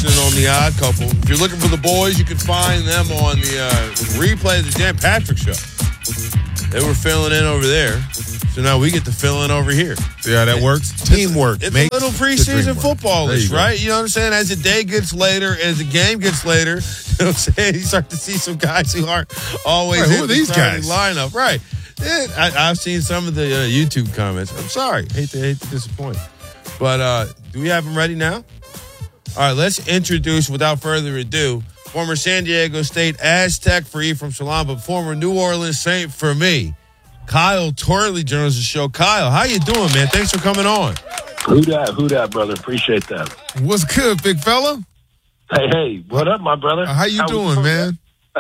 listening on The Odd Couple. If you're looking for the boys, you can find them on the replay of the Dan Patrick Show. They were filling in over there. So now we get to fill in over here. See how that works? Teamwork. It's a little preseason footballish, right? You know what I'm saying? As the day gets later, as the game gets later, you know what I'm saying? You start to see some guys who aren't always who are these guys? Lineup. Right. Yeah, I've seen some of the YouTube comments. I'm sorry. Hate to disappoint. But do we have them ready now? All right, let's introduce, without further ado, former San Diego State Aztec for Ephraim Salaam, but former New Orleans Saint for me. Kyle Torley joins the show. Kyle, how you doing, man? Thanks for coming on. Who dat, brother? Appreciate that. What's good, big fella? Hey, what up, my brother? How you doing, man?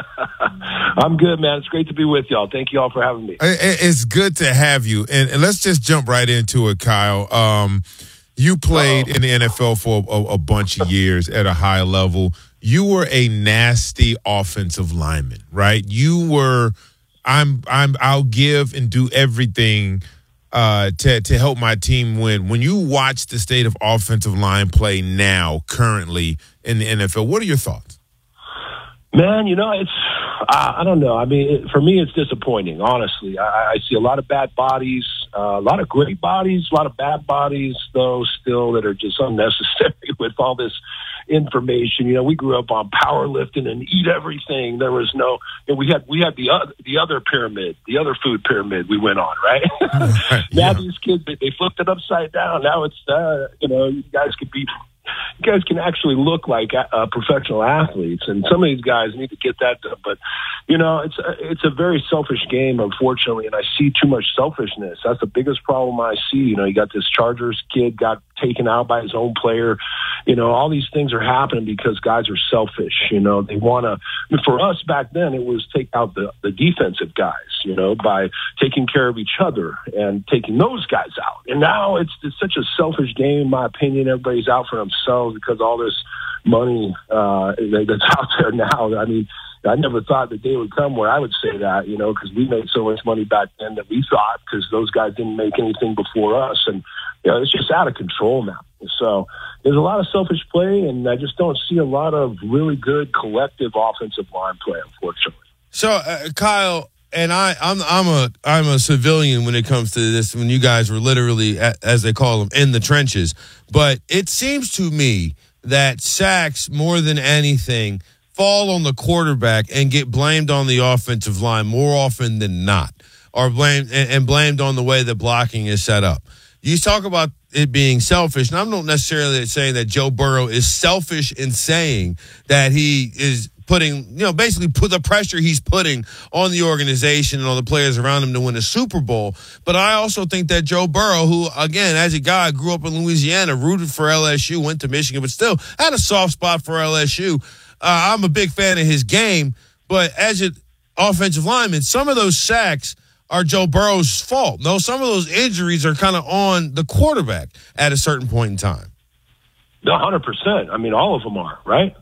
I'm good, man. It's great to be with y'all. Thank you all for having me. It's good to have you. And let's just jump right into it, Kyle. You played in the NFL for a bunch of years at a high level. You were a nasty offensive lineman, right? You were... I'll give and do everything to help my team win. When you watch the state of offensive line play now, currently in the NFL, what are your thoughts? Man, it's I don't know. I mean, for me, it's disappointing. Honestly, I see a lot of bad bodies, a lot of great bodies, a lot of bad bodies, though, still that are just unnecessary with all this information. We grew up on powerlifting and eat everything. There was no, we had the other pyramid, the other food pyramid we went on, right? Now these kids, they flipped it upside down. Now it's, you guys can actually look like professional athletes, and some of these guys need to get that done. But it's a very selfish game, unfortunately, and I see too much selfishness. That's the biggest problem I see. You got this Chargers kid got taken out by his own player. All these things are happening because guys are selfish. They want to. For us back then, it was take out the defensive guys. By taking care of each other and taking those guys out. And now it's such a selfish game, in my opinion. Everybody's out for themselves because all this money that's out there now. I mean, I never thought the day would come where I would say that, because we made so much money back then that we thought, because those guys didn't make anything before us. And, it's just out of control now. So there's a lot of selfish play, and I just don't see a lot of really good collective offensive line play, unfortunately. So, Kyle, and I'm a civilian when it comes to this, when you guys were literally, as they call them, in the trenches. But it seems to me that sacks, more than anything, fall on the quarterback and get blamed on the offensive line more often than not, or blamed on the way the blocking is set up. You talk about it being selfish, and I'm not necessarily saying that Joe Burrow is selfish in saying that he is putting, basically put the pressure he's putting on the organization and on the players around him to win a Super Bowl. But I also think that Joe Burrow, who, again, as a guy, grew up in Louisiana, rooted for LSU, went to Michigan, but still had a soft spot for LSU. I'm a big fan of his game, but as an offensive lineman, some of those sacks are Joe Burrow's fault. No, some of those injuries are kind of on the quarterback at a certain point in time. 100%. I mean, all of them are, right?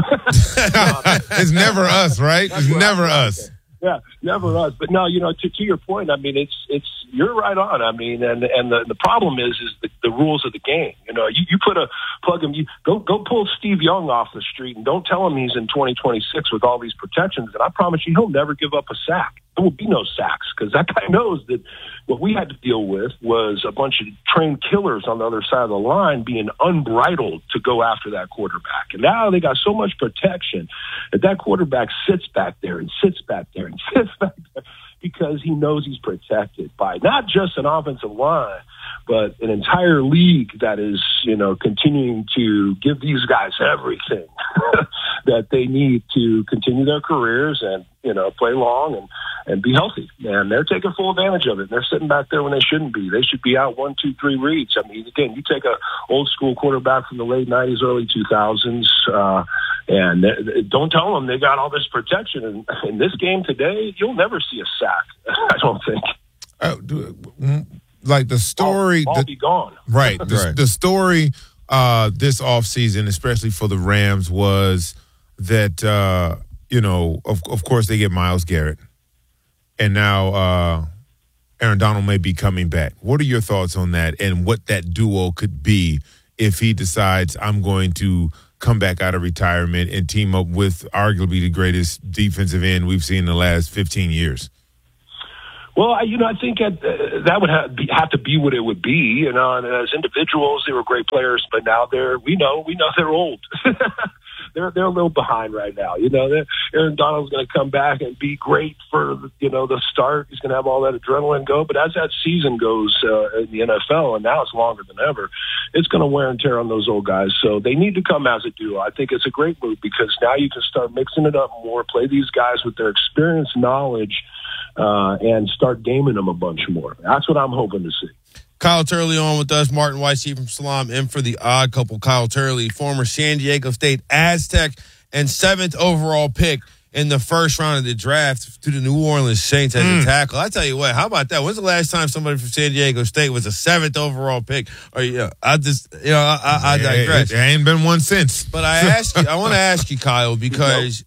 It's never us, right? It's never us. Yeah, never us. But no, to your point, I mean, it's you're right on. I mean, and the problem is the rules of the game. You plug him. You go pull Steve Young off the street and don't tell him he's in 2026 with all these protections. And I promise you, he'll never give up a sack. There will be no sacks because that guy knows that what we had to deal with was a bunch of trained killers on the other side of the line being unbridled to go after that quarterback. And now they got so much protection that quarterback sits back there and sits back there and sits back there because he knows he's protected by not just an offensive line, but an entire league that is, continuing to give these guys everything that they need to continue their careers and, play long and be healthy. And they're taking full advantage of it. They're sitting back there when they shouldn't be. They should be out 1, 2, 3 reads. I mean, again, you take a old school quarterback from the late 90s, early 2000s, and don't tell them they got all this protection. And in this game today, you'll never see a sack, I don't think. Like the story... All be gone. Right. The story this offseason, especially for the Rams, was that, of course they get Myles Garrett. And now Aaron Donald may be coming back. What are your thoughts on that and what that duo could be if he decides I'm going to come back out of retirement and team up with arguably the greatest defensive end we've seen in the last 15 years? Well, I think that would have to be what it would be. And as individuals, they were great players, but now we know they're old. They're a little behind right now. Aaron Donald's going to come back and be great for the start. He's going to have all that adrenaline go. But as that season goes in the NFL, and now it's longer than ever, it's going to wear and tear on those old guys. So they need to come as a duo. I think it's a great move because now you can start mixing it up more, play these guys with their experience, knowledge, and start gaming them a bunch more. That's what I'm hoping to see. Kyle Turley on with us, Martin Weissy from Salam, in for the odd couple. Kyle Turley, former San Diego State Aztec and 7th overall pick in the first round of the draft to the New Orleans Saints as a tackle. I tell you what, how about that? When's the last time somebody from San Diego State was a 7th overall pick? Or I digress. There ain't been one since. But I want to ask you, Kyle, because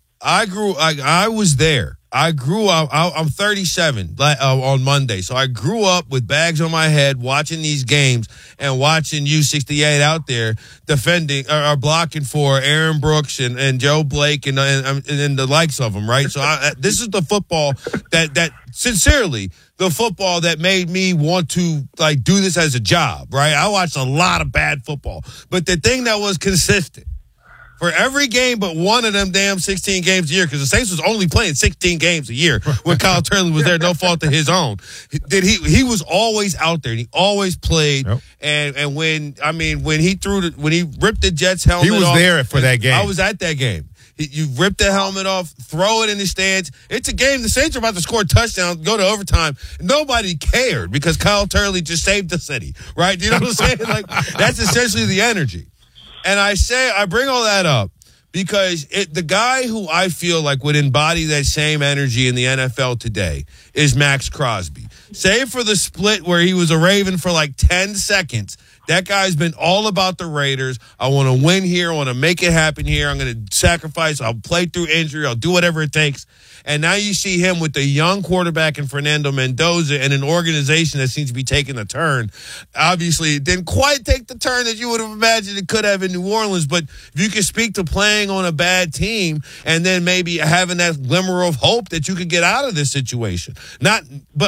I was there. I grew up, I'm 37 on Monday, so I grew up with bags on my head watching these games and watching U68 out there defending or blocking for Aaron Brooks and Joe Blake and the likes of them, right? So this is the football that sincerely, the football that made me want to do this as a job, right? I watched a lot of bad football, but the thing that was consistent for every game but one of them damn 16 games a year, because the Saints was only playing 16 games a year when Kyle Turley was there, no fault of his own. He was always out there and he always played. Yep. And when he ripped the Jets helmet off, he was there for that game. I was at that game. You rip the helmet off, throw it in the stands. It's a game. The Saints are about to score a touchdown, go to overtime. Nobody cared because Kyle Turley just saved the city, right? You know what I'm saying? That's essentially the energy. And I bring all that up because the guy who I feel like would embody that same energy in the NFL today is Max Crosby. Save for the split where he was a Raven for 10 seconds. That guy's been all about the Raiders. I want to win here. I want to make it happen here. I'm going to sacrifice. I'll play through injury. I'll do whatever it takes. And now you see him with the young quarterback in Fernando Mendoza and an organization that seems to be taking a turn. Obviously, it didn't quite take the turn that you would have imagined it could have in New Orleans. But if you can speak to playing on a bad team and then maybe having that glimmer of hope that you could get out of this situation. Out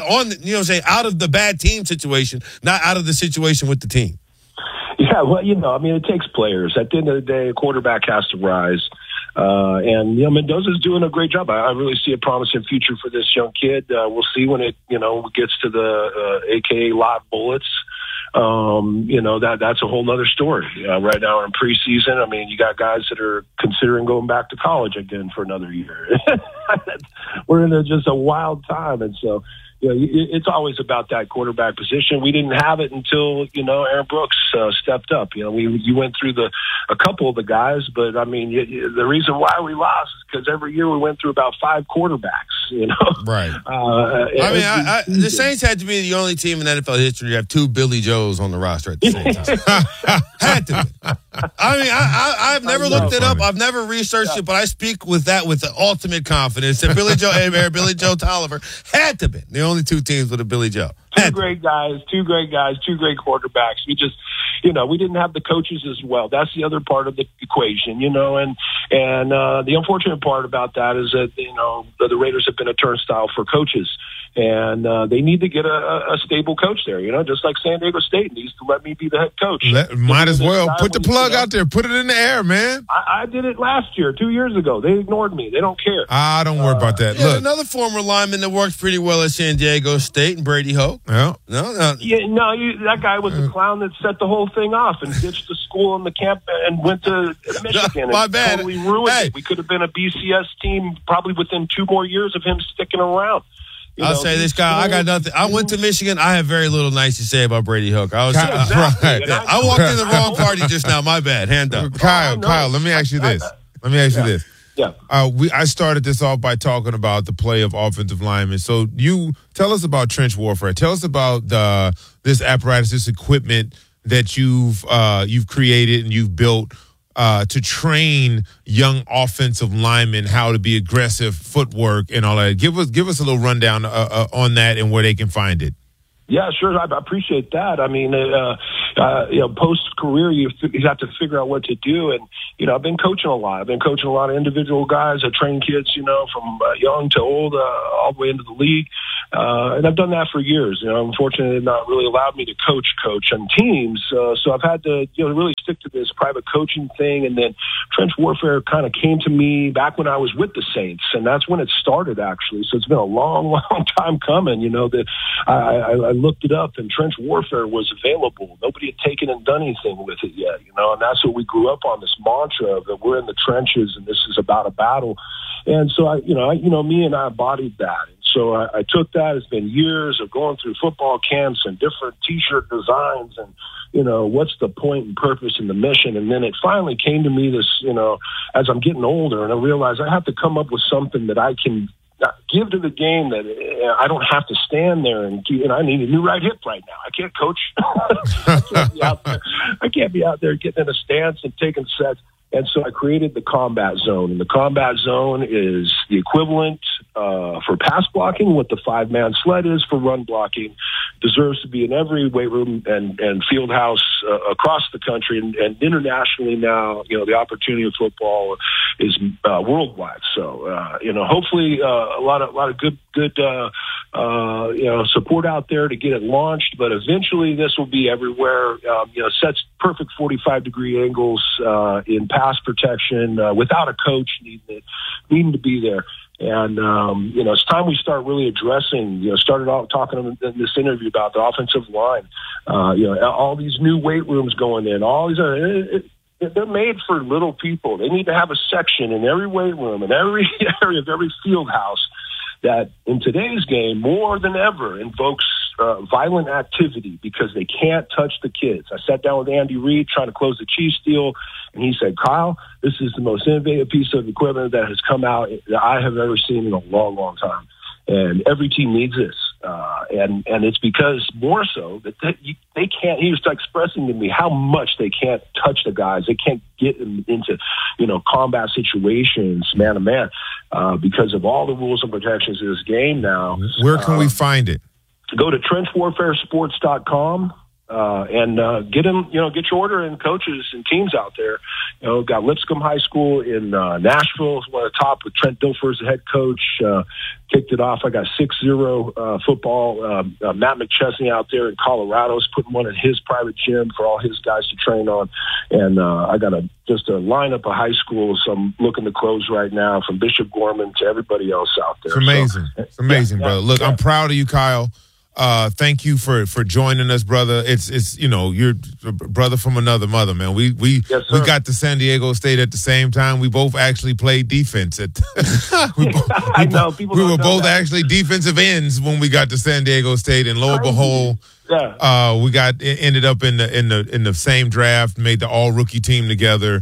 of the bad team situation, not out of the situation with the team. Yeah, well, it takes players. At the end of the day, a quarterback has to rise. And Mendoza's doing a great job. I really see a promising future for this young kid. We'll see when it, gets to the AKA live bullets. That's a whole nother story. Right now we're in preseason. You got guys that are considering going back to college again for another year. We're in just a wild time. And so, it's always about that quarterback position. We didn't have it until, Aaron Brooks stepped up. You went through a couple of the guys, but the reason why we lost is because every year we went through about 5 quarterbacks, Right. The Saints had to be the only team in NFL history to have 2 Billy Joes on the roster at the same time. Had to be. I've never looked it up. I've never researched it, but I speak with the ultimate confidence that Billy Joe Hebert, Billy Joe Tolliver had to be the only 2 teams with a Billy Joe. Two great guys, 2 great quarterbacks. We just, we didn't have the coaches as well. That's the other part of the equation, and the unfortunate part about that is that, the Raiders have been a turnstile for coaches. And they need to get a stable coach there, just like San Diego State needs to let me be the head coach. Might as well. Put the plug out there. Put it in the air, man. I did it last year, 2 years ago. They ignored me. They don't care. Don't worry about that. Yeah, Look, another former lineman that works pretty well at San Diego State, and Brady Hoke. Yeah. That guy was the clown that set the whole thing off and ditched the school and the camp and went to Michigan. My bad. Totally ruined it. We could have been a BCS team probably within 2 more years of him sticking around. I'll say this, guy. I got nothing. I went to Michigan. I have very little nice to say about Brady Hoke. I walked in the wrong party just now. My bad. Hand up. Kyle, let me ask you this. Yeah. I started this off by talking about the play of offensive linemen. So you tell us about trench warfare. Tell us about this apparatus, this equipment that you've created and you've built to train young offensive linemen how to be aggressive, footwork, and all that. Give us a little rundown on that and where they can find it. Yeah, sure. I appreciate that. post career, you have to figure out what to do. And I've been coaching a lot. I've been coaching a lot of individual guys. I train kids, from young to old, all the way into the league. And I've done that for years. Unfortunately, it not really allowed me to coach on teams. So I've had to, really stick to this private coaching thing. And then trench warfare kind of came to me back when I was with the Saints. And that's when it started, actually. So it's been a long, long time coming, that I looked it up, and trench warfare was available. Nobody had taken and done anything with it yet, and that's what we grew up on, this mantra of that we're in the trenches and this is about a battle. And so me and I embodied that. And so I took that. It's been years of going through football camps and different T-shirt designs and, what's the point and purpose and the mission. And then it finally came to me this, as I'm getting older, and I realized I have to come up with something that I can give to the game that I don't have to stand there and I need a new right hip right now. I can't coach. I can't be out there getting in a stance and taking sets. And so I created the combat zone. And the combat zone is the equivalent for pass blocking, what the 5-man sled is for run blocking. Deserves to be in every weight room and field house across the country and internationally now. The opportunity of football is worldwide. So hopefully a lot of good support out there to get it launched. But eventually this will be everywhere. Sets perfect 45-degree angles in pass protection without a coach needing to be there. And, it's time we start really addressing, started off talking in this interview about the offensive line, all these new weight rooms going in, all these they're made for little people. They need to have a section in every weight room, in every area of every field house that in today's game more than ever invokes violent activity because they can't touch the kids. I sat down with Andy Reid trying to close the Chiefs deal, and he said, Kyle, this is the most innovative piece of equipment that has come out that I have ever seen in a long, long time. And every team needs this. And it's because more so that they can't, he was expressing to me how much they can't touch the guys. They can't get into, combat situations man to man because of all the rules and protections of this game now. Where can we find it? Go to trenchwarfaresports.com. And get your order in coaches and teams out there. Got Lipscomb High School in Nashville, one of the top with Trent Dilfer as the head coach. Kicked it off. I got 6-0 football. Matt McChesney out there in Colorado is putting one in his private gym for all his guys to train on. And I got just a lineup of high schools I'm looking to close right now, from Bishop Gorman to everybody else out there. It's amazing. It's amazing, brother. Look, I'm proud of you, Kyle. Thank you for joining us, brother. It's you're a brother from another mother, man. We got to San Diego State at the same time. We both actually played defense at we were both actually defensive ends when we got to San Diego State, and lo and behold, we ended up in the same draft, made the all rookie team together.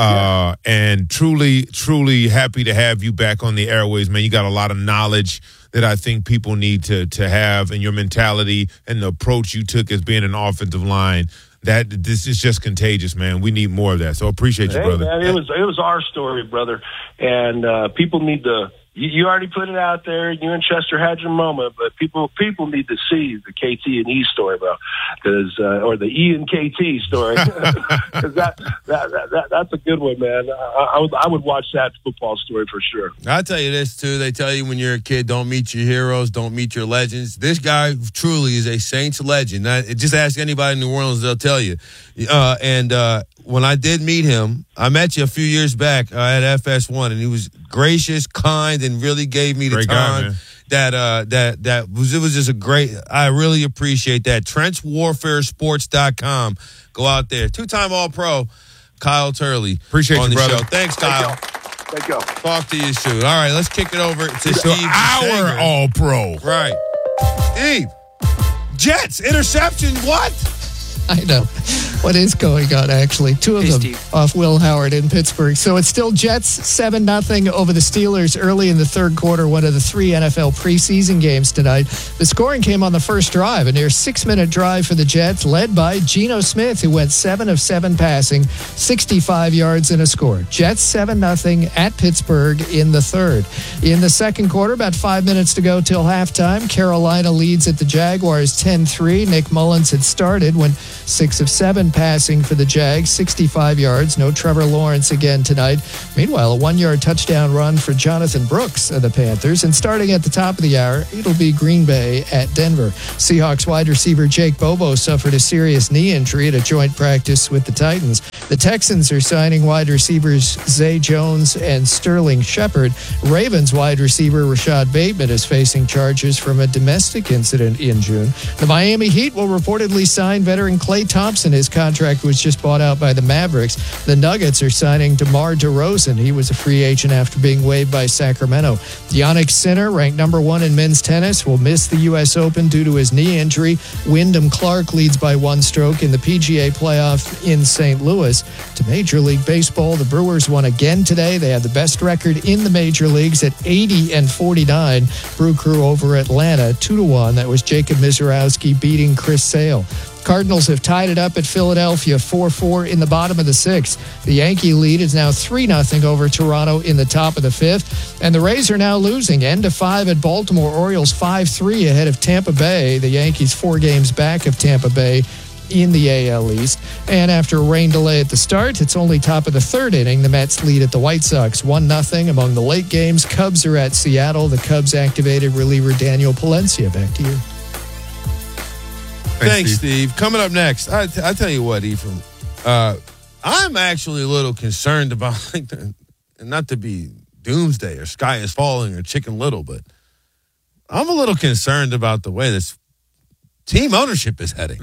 And truly happy to have you back on the airways, man. You got a lot of knowledge that I think people need to have, and your mentality and the approach you took as being an offensive line. This is just contagious, man. We need more of that. So appreciate you, brother. Man, it was our story, brother, and people need to. You already put it out there. You and Chester had your moment, but people need to see the KT and E story, bro, or the E and KT story, because that's a good one, man. I would watch that football story for sure. I'll tell you this too. They tell you when you're a kid, don't meet your heroes, don't meet your legends. This guy truly is a Saints legend. Just ask anybody in New Orleans; they'll tell you. When I did meet him, I met you a few years back at FS1, and he was gracious, kind, and really gave me the great time. Guy, It was just a great. I really appreciate that. Trenchwarfaresports.com. Go out there. 2-time All-Pro, Kyle Turley. Appreciate on you, the brother. show. Thanks, Kyle. Thank you. Talk to you soon. All right, let's kick it over to Steve. Our All-Pro. Right. Steve. Jets, interception, what? I know. What is going on, actually? Two of them off Will Howard in Pittsburgh. So it's still Jets 7-0 over the Steelers early in the third quarter, one of the 3 NFL preseason games tonight. The scoring came on the first drive, a near 6-minute drive for the Jets, led by Geno Smith, who went 7 of 7 passing, 65 yards and a score. Jets 7-0 at Pittsburgh in the third. In the second quarter, about 5 minutes to go till halftime, Carolina leads at the Jaguars 10-3. Nick Mullins had started when 6 of 7 passing for the Jags, 65 yards. No Trevor Lawrence again tonight. Meanwhile, a 1-yard touchdown run for Jonathan Brooks of the Panthers. And starting at the top of the hour, it'll be Green Bay at Denver. Seahawks wide receiver Jake Bobo suffered a serious knee injury at a joint practice with the Titans. The Texans are signing wide receivers Zay Jones and Sterling Shepard. Ravens wide receiver Rashad Bateman is facing charges from a domestic incident in June. The Miami Heat will reportedly sign veteran Klay Thompson. His contract was just bought out by the Mavericks. The Nuggets are signing DeMar DeRozan. He was a free agent after being waived by Sacramento. Yannick Sinner, ranked number 1 in men's tennis, will miss the U.S. Open due to his knee injury. Wyndham Clark leads by 1 stroke in the PGA playoff in St. Louis. To Major League Baseball, the Brewers won again today. They have the best record in the major leagues at 80-49. Brew Crew over Atlanta 2-1. That was Jacob Mizorowski beating Chris Sale. Cardinals have tied it up at Philadelphia 4-4 in the bottom of the 6th. The Yankee lead is now 3-0 over Toronto in the top of the 5th. And the Rays are now losing. End of 5 at Baltimore. Orioles 5-3 ahead of Tampa Bay. The Yankees 4 games back of Tampa Bay in the AL East. And after a rain delay at the start, it's only top of the 3rd inning. The Mets lead at the White Sox 1-0. Among the late games, Cubs are at Seattle. The Cubs activated reliever Daniel Palencia. Back to you. Thanks, Steve. Coming up next, I tell you what, Ephraim, I'm actually a little concerned about, not to be doomsday or sky is falling or Chicken Little, but I'm a little concerned about the way this team ownership is heading.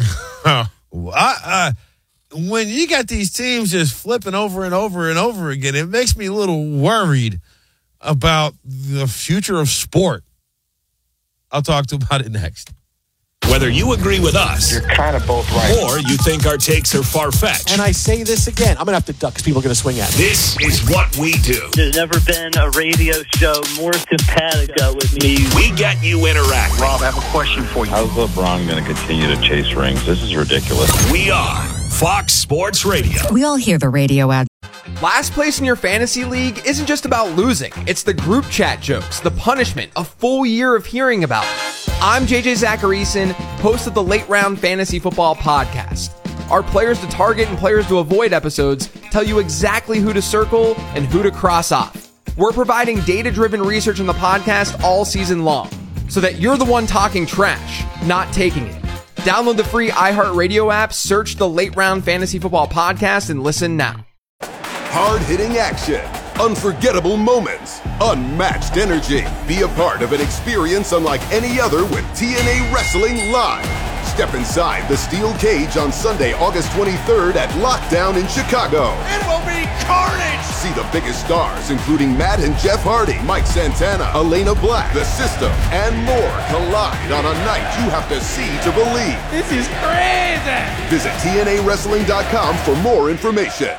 When you got these teams just flipping over and over and over again, it makes me a little worried about the future of sport. I'll talk to you about it next. Whether you agree with us, you're kind of both right, or you think our takes are far-fetched. And I say this again, I'm going to have to duck because people are going to swing at me. This is what we do. There's never been a radio show more simpatico with me. We get you interacting. Rob, I have a question for you. How's LeBron going to continue to chase rings? This is ridiculous. We are Fox Sports Radio. We all hear the radio ad. Last place in your fantasy league isn't just about losing. It's the group chat jokes, the punishment, a full year of hearing about it. I'm JJ Zacharyson, host of the Late Round Fantasy Football Podcast. Our players to target and players to avoid episodes tell you exactly who to circle and who to cross off. We're providing data-driven research on the podcast all season long, so that you're the one talking trash, not taking it. Download the free iHeartRadio app, search the Late Round Fantasy Football Podcast, and listen now. Hard-hitting action, unforgettable moments, unmatched energy. Be a part of an experience unlike any other with TNA Wrestling Live. Step inside the steel cage on Sunday, August 23rd at Lockdown in Chicago. It will be carnage! See the biggest stars, including Matt and Jeff Hardy, Mike Santana, Elena Black, The System, and more collide on a night you have to see to believe. This is crazy! Visit TNAWrestling.com for more information.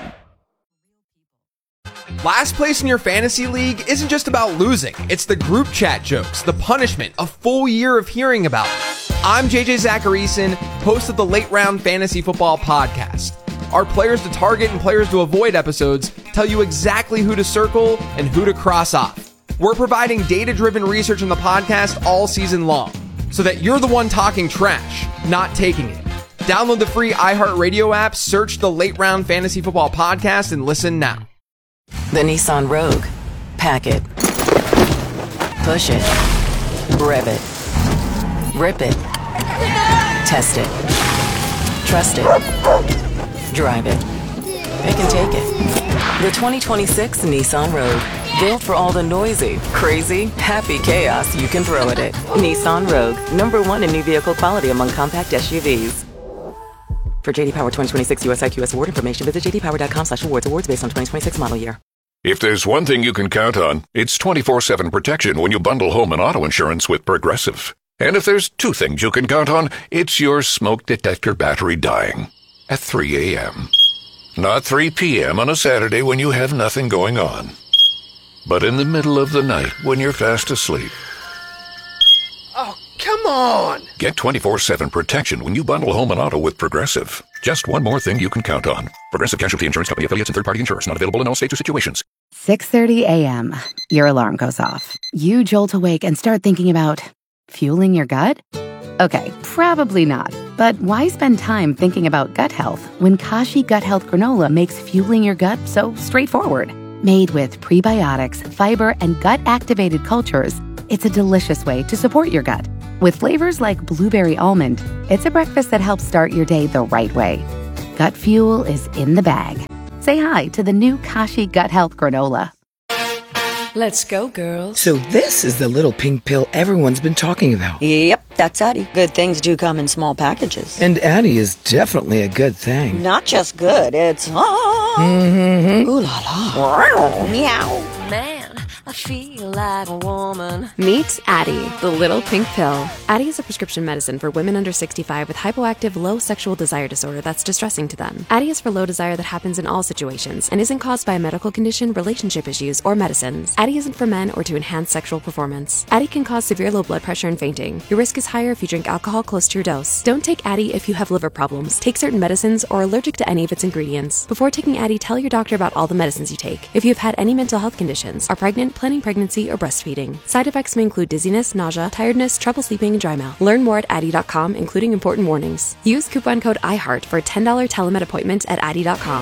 Last place in your fantasy league isn't just about losing. It's the group chat jokes, the punishment, a full year of hearing about it. I'm JJ Zacharyson, host of the Late Round Fantasy Football Podcast. Our players to target and players to avoid episodes tell you exactly who to circle and who to cross off. We're providing data-driven research on the podcast all season long, so that you're the one talking trash, not taking it. Download the free iHeartRadio app, search the Late Round Fantasy Football Podcast, and listen now. The Nissan Rogue. Pack it. Push it. Rev it. Rip it. Test it. Trust it. Drive it. Pick and take it. The 2026 Nissan Rogue. Built for all the noisy, crazy, happy chaos you can throw at it. Nissan Rogue. #1 in new vehicle quality among compact SUVs. For JD Power 2026 US IQS award information, visit jdpower.com/awards. Awards based on 2026 model year. If there's one thing you can count on, it's 24/7 protection when you bundle home and auto insurance with Progressive. And if there's two things you can count on, it's your smoke detector battery dying at 3 a.m. Not 3 p.m. on a Saturday when you have nothing going on, but in the middle of the night when you're fast asleep. Oh, come on! Get 24/7 protection when you bundle home and auto with Progressive. Just one more thing you can count on. Progressive Casualty Insurance Company affiliates and third-party insurers. Not available in all states or situations. 6:30 a.m. Your alarm goes off. You jolt awake and start thinking about fueling your gut? Okay, probably not. But why spend time thinking about gut health when Kashi Gut Health Granola makes fueling your gut so straightforward? Made with prebiotics, fiber, and gut-activated cultures, it's a delicious way to support your gut. With flavors like blueberry almond, it's a breakfast that helps start your day the right way. Gut fuel is in the bag. Say hi to the new Kashi Gut Health Granola. Let's go, girls. So this is the little pink pill everyone's been talking about. Yep, that's Addie. Good things do come in small packages. And Addie is definitely a good thing. Not just good, it's ooh la la. Meow. Man, I feel like a woman. Meet Addie, the little pink pill. Addie is a prescription medicine for women under 65 with hypoactive low sexual desire disorder that's distressing to them. Addie is for low desire that happens in all situations and isn't caused by a medical condition, relationship issues, or medicines. Addie isn't for men or to enhance sexual performance. Addie can cause severe low blood pressure and fainting. Your risk is higher if you drink alcohol close to your dose. Don't take Addie if you have liver problems, take certain medicines, or are allergic to any of its ingredients. Before taking Addie, tell your doctor about all the medicines you take. If you have had any mental health conditions, are pregnant, planning pregnancy, or breastfeeding. Side effects may include dizziness, nausea, tiredness, trouble sleeping, and dry mouth. Learn more at Addie.com, including important warnings. Use coupon code IHEART for a $10 telemed appointment at Addie.com.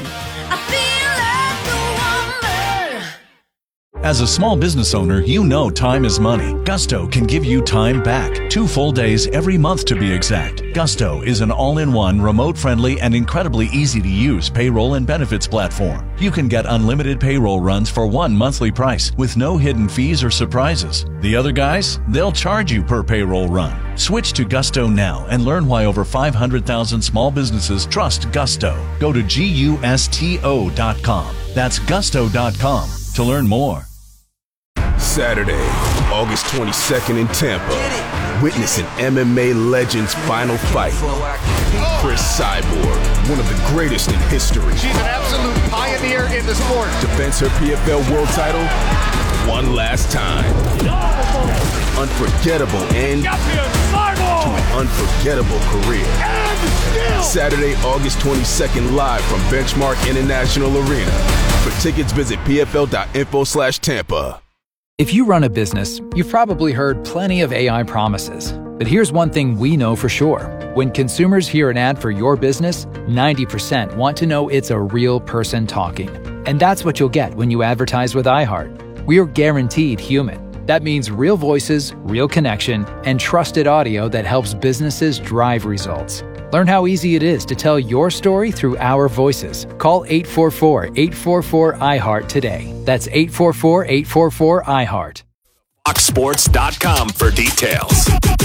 As a small business owner, you know time is money. Gusto can give you time back. 2 full days every month to be exact. Gusto is an all-in-one, remote-friendly, and incredibly easy-to-use payroll and benefits platform. You can get unlimited payroll runs for one monthly price with no hidden fees or surprises. The other guys, they'll charge you per payroll run. Switch to Gusto now and learn why over 500,000 small businesses trust Gusto. Go to GUSTO.com. That's Gusto.com to learn more. Saturday, August 22nd in Tampa. Witness an MMA legend's final fight. Chris Cyborg, one of the greatest in history. She's an absolute pioneer in the sport. Defends her PFL world title one last time. Unforgettable end to an unforgettable career. Saturday, August 22nd, live from Benchmark International Arena. For tickets, visit pfl.info/Tampa. If you run a business, you've probably heard plenty of AI promises. But here's one thing we know for sure. When consumers hear an ad for your business, 90% want to know it's a real person talking. And that's what you'll get when you advertise with iHeart. We are guaranteed human. That means real voices, real connection, and trusted audio that helps businesses drive results. Learn how easy it is to tell your story through our voices. Call 844-844-iHeart today. That's 844-844-iHeart. FoxSports.com for details.